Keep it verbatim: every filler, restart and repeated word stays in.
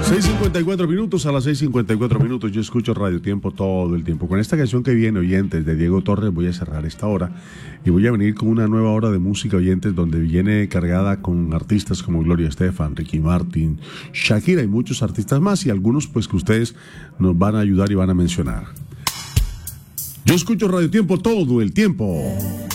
seis cincuenta y cuatro minutos, a las seis cincuenta y cuatro minutos yo escucho Radio Tiempo todo el tiempo. Con esta canción que viene, oyentes, de Diego Torres, voy a cerrar esta hora y voy a venir con una nueva hora de música, oyentes, donde viene cargada con artistas como Gloria Estefan, Ricky Martin, Shakira y muchos artistas más, y algunos pues que ustedes nos van a ayudar y van a mencionar. Yo escucho Radio Tiempo todo el tiempo.